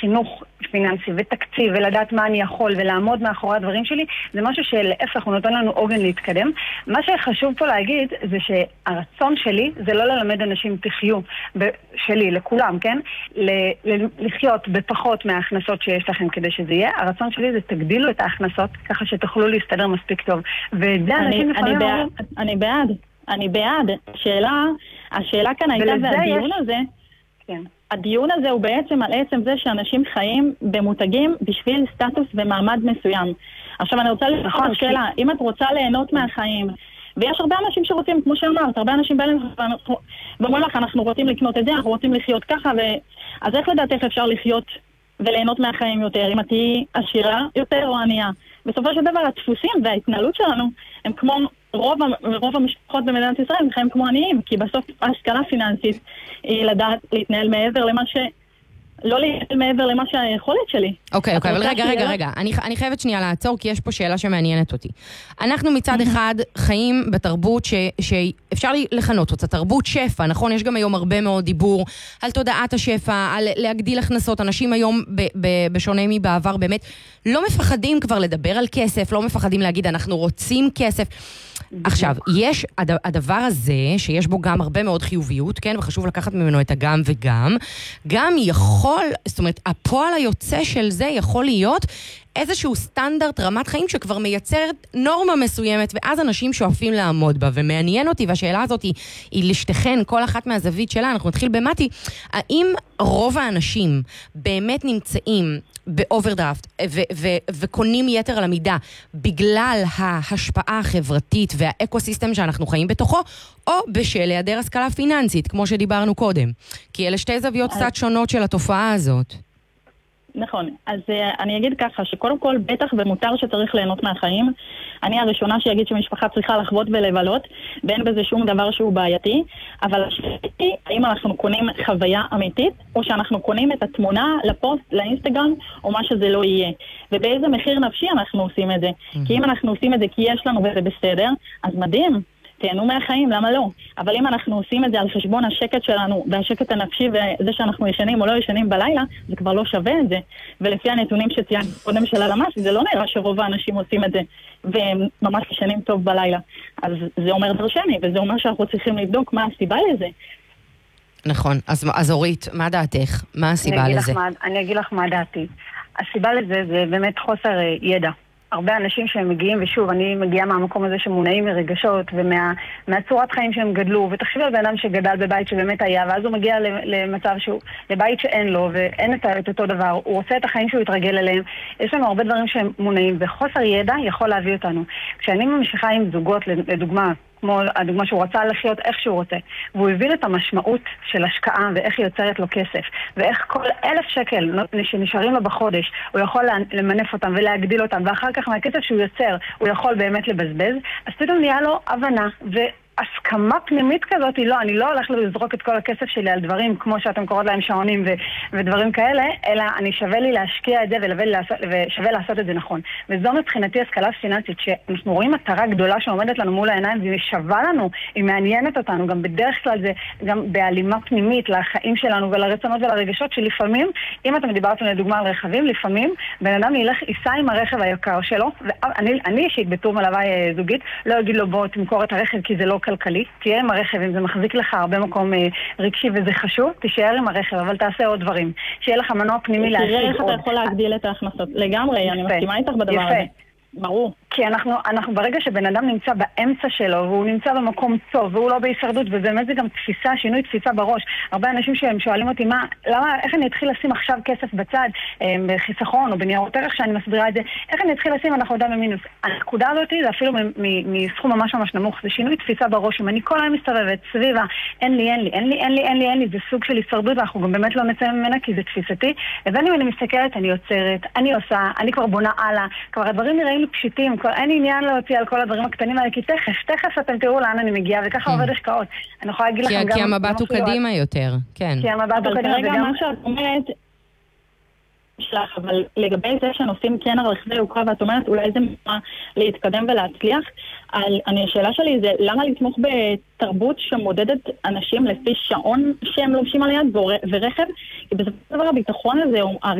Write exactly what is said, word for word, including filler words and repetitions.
חינוך פיננסי ותקציב ולדעת מה אני יכול ולעמוד מאחורי הדברים שלי, זה משהו שלהפך הוא נותן לנו עוגן להתקדם. מה שחשוב פה להגיד זה שהרצון שלי זה לא ללמד אנשים תחיו שלי, לכולם, כן? לחיות בפחות מההכנסות שיש לכם כדי שזה יהיה. הרצון שלי זה תגדילו את ההכנסות ככה שתוכלו להסתדר מספיק טוב. וזה אנשים לפעמים אומרים... אני בעד, אני בעד. השאלה, השאלה כאן הייתה והדיון הזה... כן. הדיון הזה הוא בעצם על עצם זה שאנשים חיים במותגים בשביל סטטוס ומעמד מסוים. עכשיו אני רוצה לשאול את השאלה, אם את רוצה ליהנות מהחיים, ויש הרבה אנשים שרוצים, כמו שאמרת, הרבה אנשים באים ואומרים לך, אנחנו רוצים לקנות את זה, אנחנו רוצים לחיות ככה, ו... אז איך לדעת אפשר לחיות וליהנות מהחיים יותר, אם את תהיי עשירה יותר או ענייה? בסופו של דבר הדפוסים וההתנהלות שלנו הם כמו רוב, רוב המשפחות במדינת ישראל, הם חיים כמו עניים, כי בסוף ההשכלה פיננסית היא לדעת להתנהל מעבר למה ש... לא להתנהל מעבר למה שהיכולת שלי. אוקיי, אוקיי, אבל רגע, רגע, רגע. אני, אני חייבת שנייה לעצור, כי יש פה שאלה שמעניינת אותי. אנחנו מצד אחד חיים בתרבות ש, שאפשר לכנות אותה, תרבות שפע, נכון? יש גם היום הרבה מאוד דיבור על תודעת השפע, על להגדיל הכנסות. אנשים היום, ב, ב, בשונה מבעבר, באמת, לא מפחדים כבר לדבר על כסף, לא מפחדים להגיד, אנחנו רוצים כסף. עכשיו, יש הדבר הזה, שיש בו גם הרבה מאוד חיוביות, כן, וחשוב לקחת ממנו את הגם וגם, גם יכול, זאת אומרת, הפועל היוצא של זה יכול להיות איזשהו סטנדרט רמת חיים שכבר מייצרת נורמה מסוימת, ואז אנשים שואפים לעמוד בה, ומעניין אותי, והשאלה הזאת היא, היא לשתכן כל אחת מהזווית שלה, אנחנו נתחיל במתי, האם רוב האנשים באמת נמצאים באוברדרפט ו- ו- וקונים יתר על המידה בגלל ההשפעה החברתית והאקוסיסטם שאנחנו חיים בתוכו, או בשל היעדר השכלה פיננסית, כמו שדיברנו קודם? כי אלה שתי זוויות קצת שונות של התופעה הזאת. נכון, אז uh, אני אגיד ככה, שקודם כל בטח ומותר שצריך ליהנות מהחיים. אני הראשונה שיגיד שמשפחה צריכה לחוות ולבלות, ואין בזה שום דבר שהוא בעייתי, אבל השאלתי, האם אנחנו קונים חוויה אמיתית, או שאנחנו קונים את התמונה לפוסט, לאינסטגרם, או מה שזה לא יהיה. ובאיזה מחיר נפשי אנחנו עושים את זה. Mm-hmm. כי אם אנחנו עושים את זה כי יש לנו וזה בסדר, אז מדהים. תהנו מהחיים, למה לא? אבל אם אנחנו עושים את זה על חשבון השקט שלנו, והשקט הנפשי וזה שאנחנו ישנים או לא ישנים בלילה, זה כבר לא שווה את זה. ולפי הנתונים שציינתי קודם של הלמ"ס, זה לא נראה שרוב האנשים עושים את זה, והם ממש ישנים טוב בלילה. אז זה אומר דרשני, וזה אומר שאנחנו צריכים לבדוק מה הסיבה לזה. נכון, אז, אז אורית, מה דעתך? מה הסיבה אני לזה? מה, אני אגיד לך מה דעתי. הסיבה לזה זה באמת חוסר ידע. הרבה אנשים שהם מגיעים, ושוב, אני מגיעה מהמקום הזה שמונעים מרגשות ומהצורת חיים שהם גדלו, ותחשבי על בן אדם שגדל בבית שבאמת היה, ואז הוא מגיע למצב שהוא, לבית שאין לו, ואין את, את אותו דבר, הוא רוצה את החיים שהוא יתרגל אליהם. יש לנו הרבה דברים שהם מונעים, וחוסר ידע יכול להביא אותנו. כשאני ממשיכה עם זוגות, לדוגמה, כמו הדוגמה שהוא רצה לחיות איך שהוא רוצה, והוא הבין את המשמעות של השקעה ואיך היא יוצרת לו כסף, ואיך כל אלף שקל שנשארים לו בחודש הוא יכול למנף אותם ולהגדיל אותם, ואחר כך מהכסף שהוא יוצר הוא יכול באמת לבזבז, אז פתאום נהיה לו הבנה ו... הסכמה פנימית כזאת היא לא, אני לא הולך לזרוק את כל הכסף שלי על דברים כמו שאתם קוראות להם שעונים ו- ודברים כאלה, אלא אני שווה לי להשקיע את זה לעשות, ושווה לעשות את זה נכון. וזו מבחינתי השכלה פיננסית, שאנחנו רואים מטרה גדולה שעומדת לנו מול העיניים, והיא שווה לנו, היא מעניינת אותנו, גם בדרך כלל זה גם בהלימה פנימית לחיים שלנו ולרצונות ולרגשות, שלפעמים, אם אתם דיברתם לדוגמה על רכבים, לפעמים בן אדם ילך, ייסע עם הרכב היקר שלו, ואני אני אישית בתור מלווה זוגית, לא אגיד לו בוא תמכור את הרכב כי זה לא כלכלי, תהיה עם הרכב, אם זה מחזיק לך הרבה מקום אה, רגשי וזה חשוב, תישאר עם הרכב, אבל תעשה עוד דברים. שיהיה לך מנוע פנימי להשיג עוד. תראה איך אתה יכול להגדיל את ההכנסות. לגמרי, אני מסכימה איתך בדבר הזה. ברור. כי אנחנו, אנחנו ברגע שבן אדם נמצא באמצע שלו, והוא נמצא במקום טוב, והוא לא בהישרדות, ובאמת זה גם תפיסה, שינוי תפיסה בראש. הרבה אנשים שהם שואלים אותי, מה, למה, איך אני אתחיל לשים עכשיו כסף בצד, בחיסכון או בניירות ערך שאני מסבירה את זה, איך אני אתחיל לשים, אנחנו יודעים במינוס. הנקודה הזאת זה אפילו מסכום ממש ממש נמוך, זה שינוי תפיסה בראש. אם אני כל היום מסתובבת סביבה, אין לי, אין לי, אין לי, אין לי, אין לי, אין לי, זה סוג של הישרדות, ואנחנו גם באמת לא נצא ממנה, כי זה תפיסתי. לבין אם אני מסתכלת, אני יוצרת, אני עושה, אני כבר בונה הלאה, כבר הדברים נראים לי פשיטים, אין עניין להוציא על כל הדברים הקטנים האלה, כי תכף, תכף אתם תראו לאן אני מגיעה, וככה עובד השקעות. אני יכולה להגיד לכם גם... כי המבט הוא קדימה יותר, כן. כי המבט הוא קדימה, וגם... מה שאת אומרת, שלך, אבל לגבי זה שנושאים כן על רכבי יוקרה, ואת אומרת, אולי זה מה להתקדם ולהצליח, אני, השאלה שלי זה, למה לתמוך בתרבות שמודדת אנשים לפי שעון שהם לובשים על יד ורכב? כי בסופו של דבר הביטחון הזה הוא